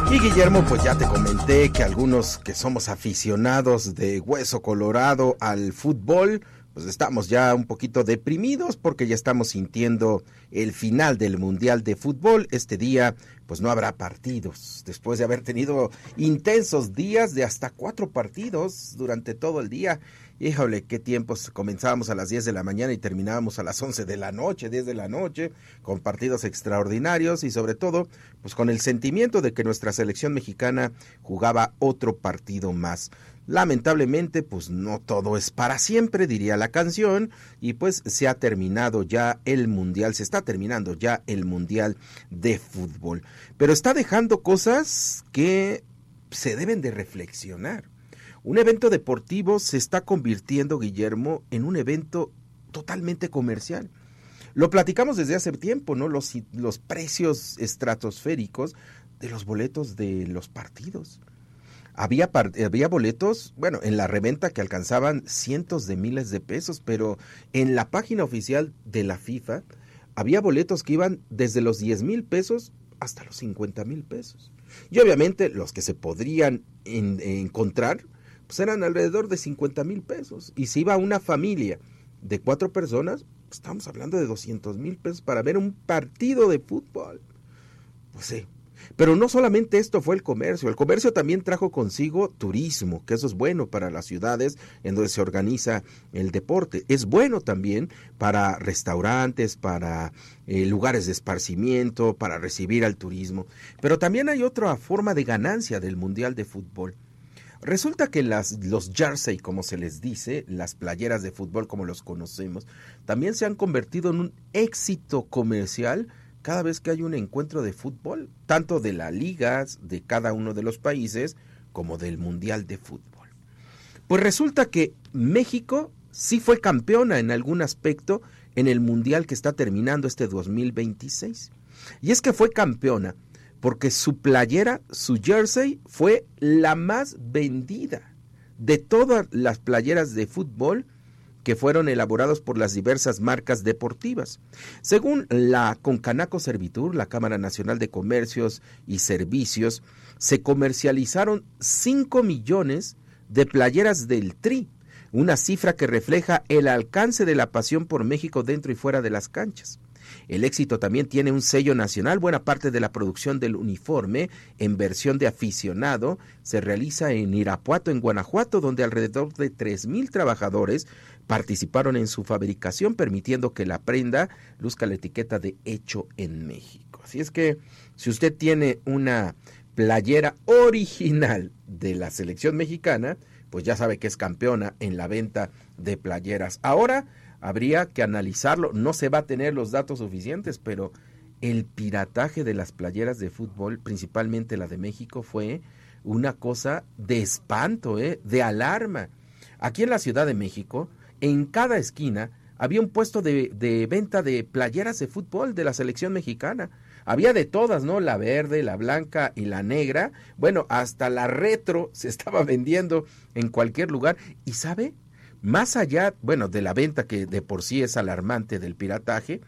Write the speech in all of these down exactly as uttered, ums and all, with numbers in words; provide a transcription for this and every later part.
Y Guillermo, pues ya te comenté que algunos que somos aficionados de hueso colorado al fútbol, pues estamos ya un poquito deprimidos porque ya estamos sintiendo el final del Mundial de Fútbol. Este día pues no habrá partidos, después de haber tenido intensos días de hasta cuatro partidos durante todo el día. Híjole, qué tiempos, comenzábamos a las diez de la mañana y terminábamos a las once de la noche, diez de la noche, con partidos extraordinarios y sobre todo, pues con el sentimiento de que nuestra selección mexicana jugaba otro partido más. Lamentablemente, pues no todo es para siempre, diría la canción, y pues se ha terminado ya el Mundial, se está terminando ya el Mundial de Fútbol, pero está dejando cosas que se deben de reflexionar. Un evento deportivo se está convirtiendo, Guillermo, en un evento totalmente comercial. Lo platicamos desde hace tiempo, ¿no? Los, los precios estratosféricos de los boletos de los partidos. Había, había boletos, bueno, en la reventa que alcanzaban cientos de miles de pesos, pero en la página oficial de la FIFA había boletos que iban desde los diez mil pesos hasta los cincuenta mil pesos. Y obviamente los que se podrían en, encontrar, pues eran alrededor de cincuenta mil pesos. Y si iba una familia de cuatro personas, pues estamos hablando de doscientos mil pesos para ver un partido de fútbol. Pues sí. Pero no solamente esto fue el comercio, el comercio también trajo consigo turismo, que eso es bueno para las ciudades en donde se organiza el deporte. Es bueno también para restaurantes, para eh, lugares de esparcimiento, para recibir al turismo. Pero también hay otra forma de ganancia del Mundial de Fútbol. Resulta que las, los jersey, como se les dice, las playeras de fútbol como los conocemos, también se han convertido en un éxito comercial cada vez que hay un encuentro de fútbol, tanto de las ligas de cada uno de los países como del Mundial de Fútbol. Pues resulta que México sí fue campeona en algún aspecto en el Mundial que está terminando este dos mil veintiséis. Y es que fue campeona porque su playera, su jersey, fue la más vendida de todas las playeras de fútbol que fueron elaborados por las diversas marcas deportivas. Según la Concanaco Servitur, la Cámara Nacional de Comercios y Servicios, se comercializaron cinco millones de playeras del Tri, una cifra que refleja el alcance de la pasión por México dentro y fuera de las canchas. El éxito también tiene un sello nacional. Buena parte de la producción del uniforme en versión de aficionado se realiza en Irapuato, en Guanajuato, donde alrededor de tres mil trabajadores participaron en su fabricación, permitiendo que la prenda luzca la etiqueta de hecho en México. Así es que si usted tiene una playera original de la selección mexicana, pues ya sabe que es campeona en la venta de playeras. Ahora habría que analizarlo, no se va a tener los datos suficientes, pero el pirataje de las playeras de fútbol, principalmente la de México, fue una cosa de espanto, ¿eh? de alarma. Aquí en la Ciudad de México, en cada esquina, había un puesto de, de venta de playeras de fútbol de la selección mexicana. Había de todas, ¿no? La verde, la blanca y la negra. Bueno, hasta la retro se estaba vendiendo en cualquier lugar. ¿Y sabe? Más allá, bueno, de la venta que de por sí es alarmante del pirataje,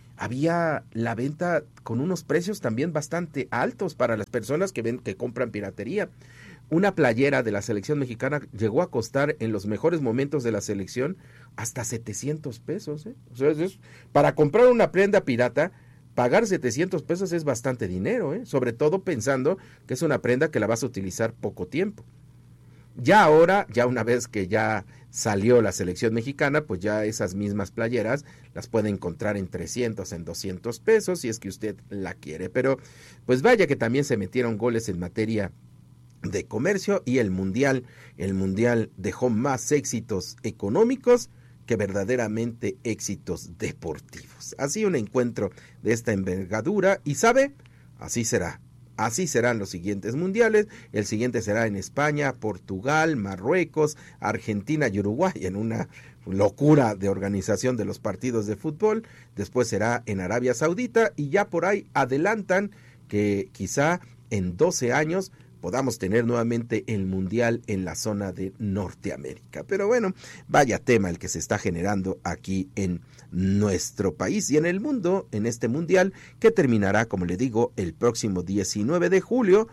había la venta con unos precios también bastante altos para las personas que ven que compran piratería. Una playera de la selección mexicana llegó a costar en los mejores momentos de la selección hasta setecientos pesos. ¿eh? O sea, es, para comprar una prenda pirata, pagar setecientos pesos es bastante dinero, ¿eh? sobre todo pensando que es una prenda que la vas a utilizar poco tiempo. Ya ahora, ya una vez que ya salió la selección mexicana, pues ya esas mismas playeras las puede encontrar en trescientos, en doscientos pesos, si es que usted la quiere. Pero pues vaya que también se metieron goles en materia de comercio y el mundial, el mundial dejó más éxitos económicos que verdaderamente éxitos deportivos. Así un encuentro de esta envergadura y sabe, así será. Así serán los siguientes mundiales. El siguiente será en España, Portugal, Marruecos, Argentina y Uruguay, en una locura de organización de los partidos de fútbol. Después será en Arabia Saudita y ya por ahí adelantan que quizá en doce años podamos tener nuevamente el mundial en la zona de Norteamérica. Pero bueno, vaya tema el que se está generando aquí en nuestro país y en el mundo, en este mundial que terminará, como le digo, el próximo diecinueve de julio.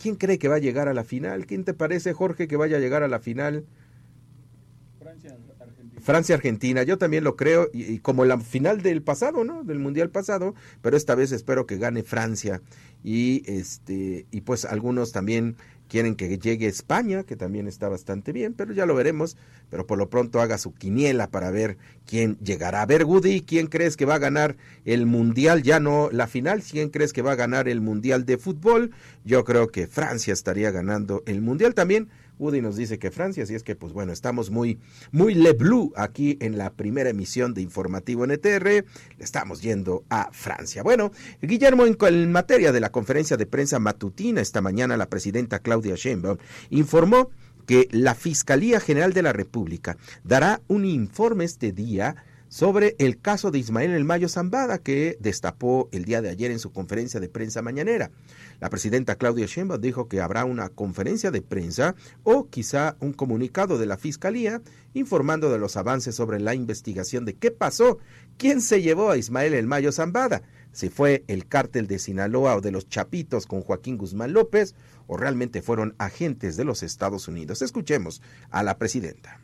¿quién cree que va a llegar a la final? ¿Quién te parece, Jorge, que vaya a llegar a la final? Francia-Argentina. Francia-Argentina, yo también lo creo, y, y como la final del pasado, ¿no? Del Mundial pasado, pero esta vez espero que gane Francia. Y este y pues algunos también quieren que llegue España, que también está bastante bien, pero ya lo veremos. Pero por lo pronto haga su quiniela para ver quién llegará. A ver, Woody, ¿quién crees que va a ganar el Mundial? Ya no la final, ¿quién crees que va a ganar el Mundial de fútbol? Yo creo que Francia estaría ganando el Mundial también. Woody nos dice que Francia, así es que pues bueno, estamos muy, muy Le Bleu aquí en la primera emisión de Informativo N T R, le estamos yendo a Francia. Bueno, Guillermo, en, en materia de la conferencia de prensa matutina, esta mañana la presidenta Claudia Sheinbaum informó que la Fiscalía General de la República dará un informe este día sobre el caso de Ismael El Mayo Zambada, que destapó el día de ayer en su conferencia de prensa mañanera. La presidenta Claudia Sheinbaum dijo que habrá una conferencia de prensa o quizá un comunicado de la Fiscalía informando de los avances sobre la investigación de qué pasó, quién se llevó a Ismael El Mayo Zambada, si fue el cártel de Sinaloa o de los Chapitos con Joaquín Guzmán López o realmente fueron agentes de los Estados Unidos. Escuchemos a la presidenta.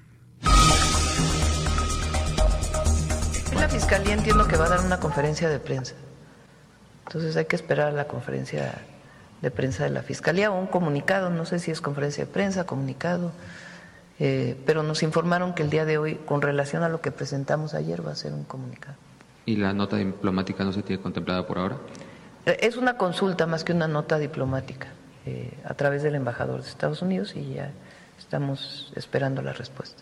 La Fiscalía entiendo que va a dar una conferencia de prensa, entonces hay que esperar a la conferencia de prensa de la Fiscalía o un comunicado, no sé si es conferencia de prensa, comunicado, eh, pero nos informaron que el día de hoy, con relación a lo que presentamos ayer, va a ser un comunicado. ¿Y la nota diplomática no se tiene contemplada por ahora? Es una consulta más que una nota diplomática, eh, a través del embajador de Estados Unidos, y ya estamos esperando la respuesta.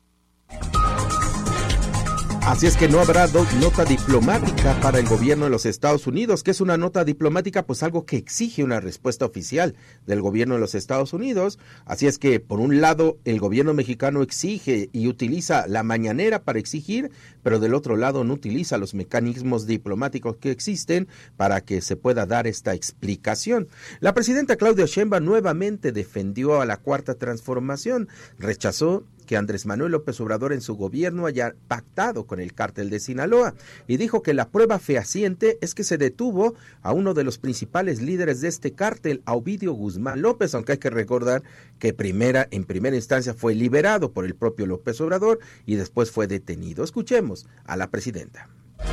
Así es que no habrá do- nota diplomática para el gobierno de los Estados Unidos. ¿Qué es una nota diplomática? Pues algo que exige una respuesta oficial del gobierno de los Estados Unidos. Así es que, por un lado, el gobierno mexicano exige y utiliza la mañanera para exigir, pero del otro lado no utiliza los mecanismos diplomáticos que existen para que se pueda dar esta explicación. La presidenta Claudia Sheinbaum nuevamente defendió a la Cuarta Transformación, rechazó que Andrés Manuel López Obrador en su gobierno haya pactado con el cártel de Sinaloa y dijo que la prueba fehaciente es que se detuvo a uno de los principales líderes de este cártel, a Ovidio Guzmán López, aunque hay que recordar que primera, en primera instancia fue liberado por el propio López Obrador y después fue detenido. Escuchemos a la presidenta.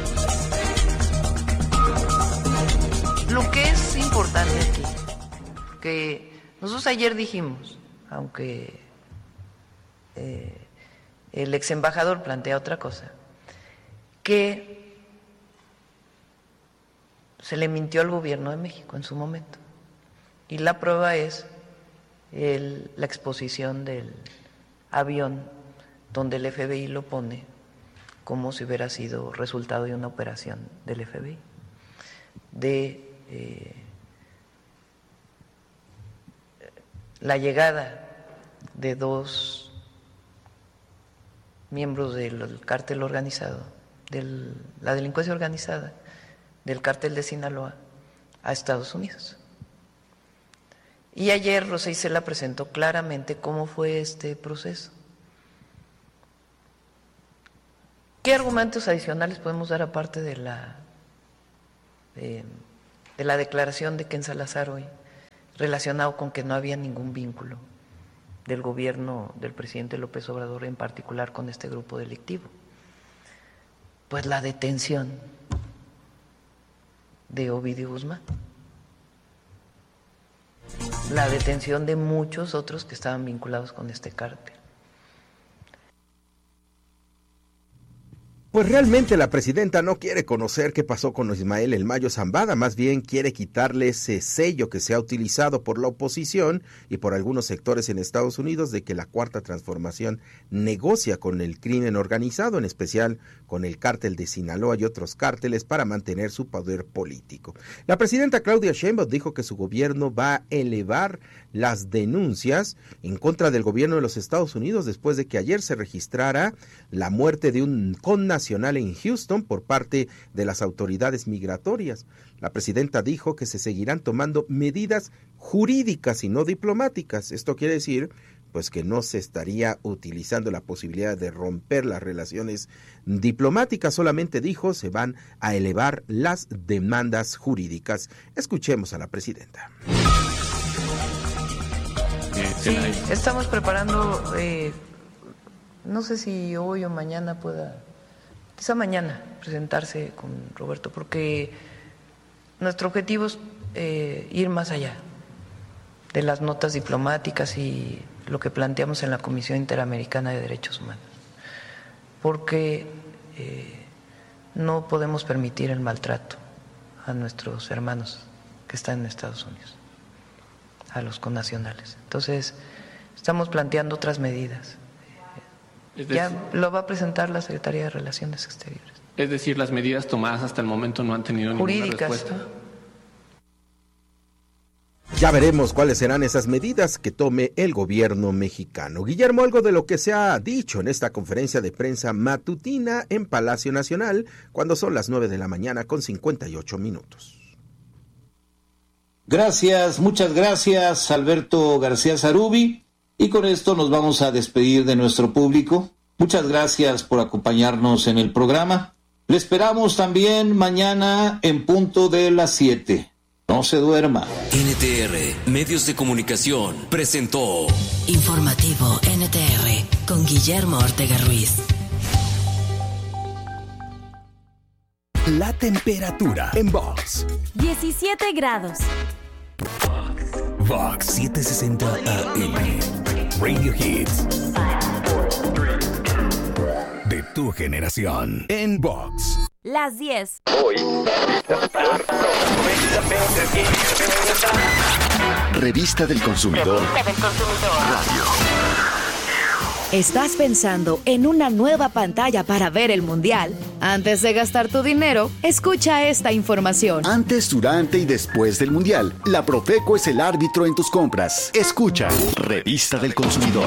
Lo que es importante aquí, que nosotros ayer dijimos, aunque Eh, el ex embajador plantea otra cosa, que se le mintió al gobierno de México en su momento, y la prueba es el, la exposición del avión donde el F B I lo pone como si hubiera sido resultado de una operación del F B I, de eh, la llegada de dos miembros del cártel organizado, de la delincuencia organizada, del cártel de Sinaloa, a Estados Unidos. Y ayer Rosa Isela presentó claramente cómo fue este proceso. ¿Qué argumentos adicionales podemos dar aparte de la, de, de la declaración de Ken Salazar hoy, relacionado con que no había ningún vínculo del gobierno del presidente López Obrador, en particular con este grupo delictivo? Pues la detención de Ovidio Guzmán, la detención de muchos otros que estaban vinculados con este cártel. Pues realmente la presidenta no quiere conocer qué pasó con Ismael El Mayo Zambada, más bien quiere quitarle ese sello que se ha utilizado por la oposición y por algunos sectores en Estados Unidos de que la Cuarta Transformación negocia con el crimen organizado, en especial con el cártel de Sinaloa y otros cárteles para mantener su poder político. La presidenta Claudia Sheinbaum dijo que su gobierno va a elevar las denuncias en contra del gobierno de los Estados Unidos después de que ayer se registrara la muerte de un connacional en Houston por parte de las autoridades migratorias. La presidenta dijo que se seguirán tomando medidas jurídicas y no diplomáticas. Esto quiere decir pues que no se estaría utilizando la posibilidad de romper las relaciones diplomáticas, solamente dijo se van a elevar las demandas jurídicas. Escuchemos a la presidenta. Sí, estamos preparando, eh, no sé si hoy o mañana pueda, quizá mañana presentarse con Roberto, porque nuestro objetivo es eh, ir más allá de las notas diplomáticas y lo que planteamos en la Comisión Interamericana de Derechos Humanos, porque eh, no podemos permitir el maltrato a nuestros hermanos que están en Estados Unidos, a los connacionales. Entonces, estamos planteando otras medidas. Es decir, ya lo va a presentar la Secretaría de Relaciones Exteriores. Es decir, las medidas tomadas hasta el momento no han tenido ninguna respuesta. Ya veremos cuáles serán esas medidas que tome el gobierno mexicano. Guillermo, algo de lo que se ha dicho en esta conferencia de prensa matutina en Palacio Nacional, cuando son las nueve de la mañana con cincuenta y ocho minutos. Gracias, muchas gracias, Alberto García Zarubi. Y con esto nos vamos a despedir de nuestro público. Muchas gracias por acompañarnos en el programa. Le esperamos también mañana en punto de las siete. No se duerma. N T R, Medios de Comunicación, presentó Informativo N T R con Guillermo Ortega Ruiz. La temperatura en Vox. diecisiete grados. Vox setecientos sesenta A M. Radio Hits. De tu generación. En Vox. Las diez. Hoy. Revista del Consumidor. Revista del Consumidor. Radio. ¿Estás pensando en una nueva pantalla para ver el Mundial? Antes de gastar tu dinero, escucha esta información. Antes, durante y después del Mundial, la Profeco es el árbitro en tus compras. Escucha. Revista del Consumidor.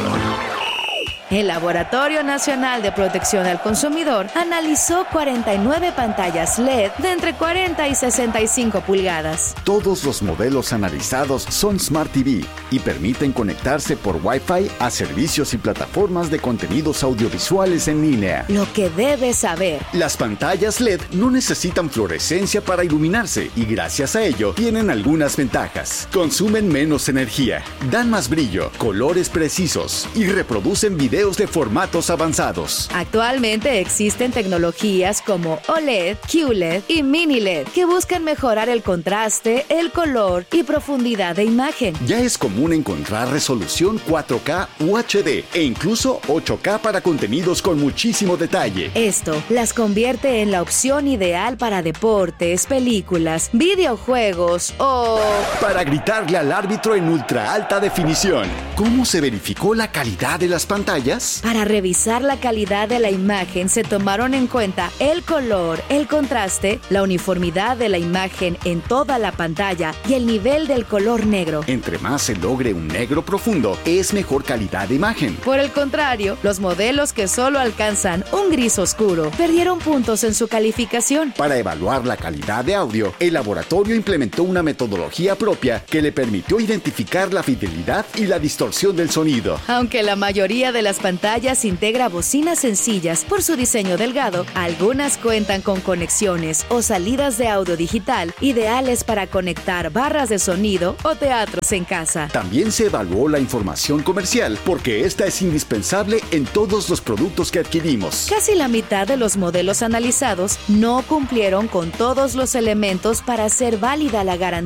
El Laboratorio Nacional de Protección al Consumidor analizó cuarenta y nueve pantallas L E D de entre cuarenta y sesenta y cinco pulgadas. Todos los modelos analizados son Smart T V y permiten conectarse por Wi-Fi a servicios y plataformas de contenidos audiovisuales en línea. Lo que debes saber. Las pantallas L E D no necesitan fluorescencia para iluminarse y gracias a ello tienen algunas ventajas. Consumen menos energía, dan más brillo, colores precisos y reproducen videos de formatos avanzados. Actualmente existen tecnologías como O L E D, Q L E D y Mini L E D que buscan mejorar el contraste, el color y profundidad de imagen. Ya es común encontrar resolución cuatro K U H D e incluso ocho K para contenidos con muchísimo detalle. Esto las convierte en la opción ideal para deportes, películas, videojuegos o... para gritarle al árbitro en ultra alta definición. ¿Cómo se verificó la calidad de las pantallas? Para revisar la calidad de la imagen se tomaron en cuenta el color, el contraste, la uniformidad de la imagen en toda la pantalla y el nivel del color negro. Entre más se logre un negro profundo, es mejor calidad de imagen. Por el contrario, los modelos que solo alcanzan un gris oscuro perdieron puntos en su calificación. Para evaluar la calidad de audio, el laboratorio implementó una metodología propia que le permitió identificar la fidelidad y la distorsión del sonido. Aunque la mayoría de las pantallas integra bocinas sencillas por su diseño delgado, algunas cuentan con conexiones o salidas de audio digital ideales para conectar barras de sonido o teatros en casa. También se evaluó la información comercial porque esta es indispensable en todos los productos que adquirimos. Casi la mitad de los modelos analizados no cumplieron con todos los elementos para hacer válida la garantía